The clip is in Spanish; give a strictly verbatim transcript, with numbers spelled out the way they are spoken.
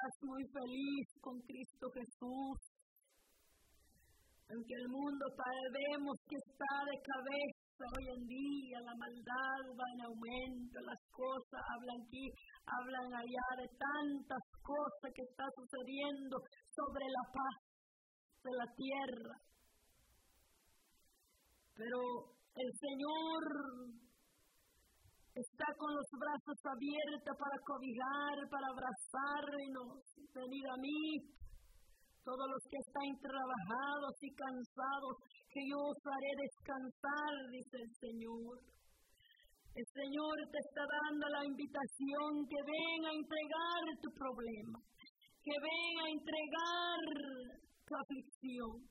estás muy feliz con Cristo Jesús. Aunque el mundo vemos que está de cabeza hoy en día, la maldad va en aumento, las cosas hablan aquí, hablan allá de tantas cosas que está sucediendo sobre la paz de la tierra. Pero el Señor está con los brazos abiertos para cobijar, para abrazarnos. Venid a mí, todos los que están trabajados y cansados, que yo os haré descansar, dice el Señor. El Señor te está dando la invitación que ven a entregar tu problema, que ven a entregar tu aflicción.